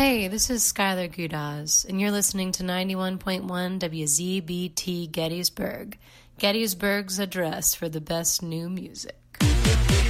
Hey, this is Skylar Gudaz, and you're listening to 91.1 WZBT Gettysburg, Gettysburg's address for the best new music.